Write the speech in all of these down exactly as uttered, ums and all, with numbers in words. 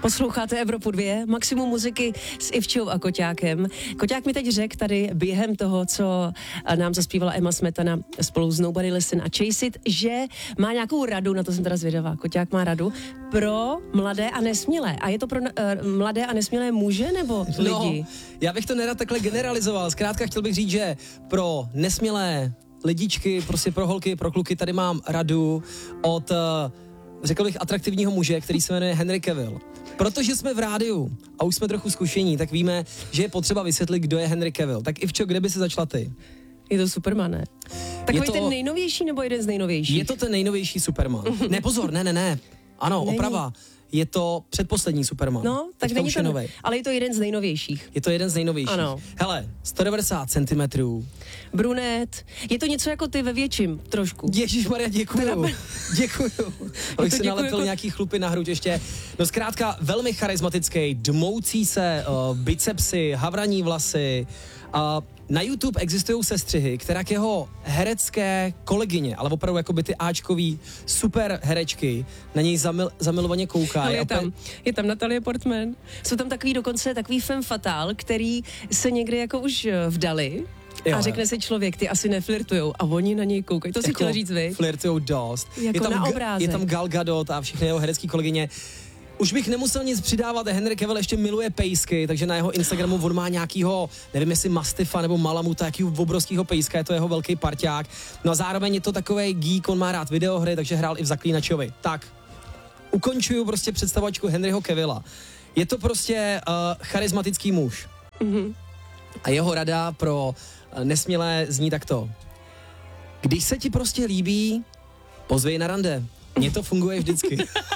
Posloucháte Evropu dva, maximum muziky s Ivčou a Koťákem. Koťák mi teď řekl tady během toho, co nám zaspívala Emma Smetana spolu s Nobody Listen a Chase It, že má nějakou radu, na to jsem teda zvědavá, Koťák má radu, pro mladé a nesmělé. A je to pro uh, mladé a nesmělé muže nebo lidi? No, já bych to nerad takhle generalizoval. Zkrátka chtěl bych říct, že pro nesmělé lidičky, prostě pro holky, pro kluky, tady mám radu od, řekl bych, atraktivního muže, který se jmenuje Henry Cavill. Protože jsme v rádiu a už jsme trochu zkušení, tak víme, že je potřeba vysvětlit, kdo je Henry Cavill. Tak Ivčo, kde by se začala ty? Je to Superman, ne? Takový to, ten nejnovější nebo jeden z nejnovějších? Je to ten nejnovější Superman. Ne, pozor, ne, ne, ne. Ano, Není. oprava. Je to předposlední Superman. No, tak není to, ale je to jeden z nejnovějších. Je to jeden z nejnovějších. Ano. Hele, sto devadesát centimetrů. Brunet. Je to něco jako ty ve větším, trošku. Ježišmarja, děkuju. Teda... Děkuju. Abych si nalepil jako... nějaký chlupy na hruď ještě. No zkrátka, velmi charismatický, dmoucí se, uh, bicepsy, havraní vlasy. Uh, na YouTube existují sestřihy, která k jeho herecké kolegyně, ale opravdu jako by ty áčkový super herečky na něj zamil, zamilovaně koukají. Je tam, je tam Natalie Portman. Jsou tam takový dokonce takový femme fatale, který se někdy jako už vdali. Jo, a řekne si člověk, ty asi neflirtujou a oni na něj koukají. To si jako chtěl říct vy? Flirtujou dost. Jako je tam, na obrázek. Je tam Gal Gadot a všechny jeho herecké kolegyně. Už bych nemusel nic přidávat, Henry Cavill ještě miluje pejsky, takže na jeho Instagramu on má nějakýho, nevím jestli mastifa nebo malamuta, jakýho obrovskýho pejska, je to jeho velký parťák. No a zároveň je to takovej geek, on má rád videohry, takže hrál i v Zaklínačovi. Tak, ukončuju prostě představačku Henryho Cavilla. Je to prostě uh, charismatický muž. Mm-hmm. A jeho rada pro uh, nesmělé zní takto. Když se ti prostě líbí, pozvej na rande. Mně to funguje vždycky.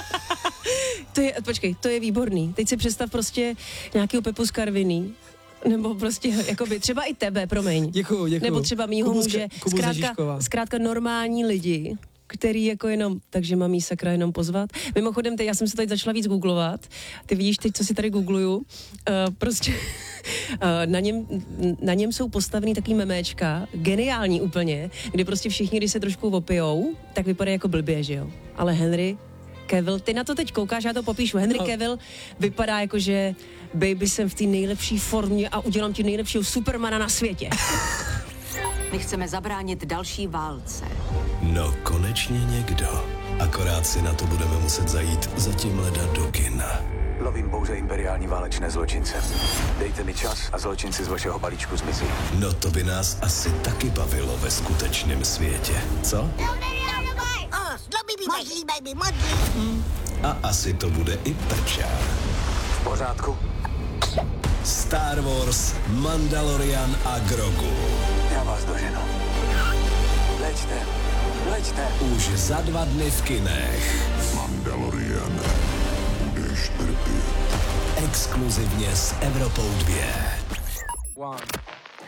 To je, počkej, to je výborný. Teď si představ prostě nějakýho Pepu z Karviný, nebo prostě, jakoby, třeba i tebe, promiň. Děkuju, děkuju. Nebo třeba mýho Kubu muže. Kubu zkrátka, zkrátka normální lidi, který jako jenom, takže mám jí sakra jenom pozvat. Mimochodem, teď, já jsem se tady začala víc googlovat. Ty vidíš teď, co si tady googluju. Uh, prostě uh, na, něm, na něm jsou postavený takový memečka, geniální úplně, kdy prostě všichni, když se trošku opijou, tak vypadají jako blbě, že jo. Ale Henry Cavill, ty na to teď koukáš, já to popíšu. Henry no. Cavill vypadá jako, že baby, jsem v té nejlepší formě a udělám ti nejlepšího Supermana na světě. My chceme zabránit další válce. No konečně někdo. Akorát si na to budeme muset zajít za tím leda do kina. Lovím pouze imperiální válečné zločince. Dejte mi čas a zločinci z vašeho balíčku zmizí. No to by nás asi taky bavilo ve skutečném světě, co? A asi to bude i prča. V pořádku. Star Wars, Mandalorian a Grogu. Já vás doženu. Leďte, leďte. Už za dva dny v kinech. Mandalorian, budeš trpět. Exkluzivně s Evropou dva. One.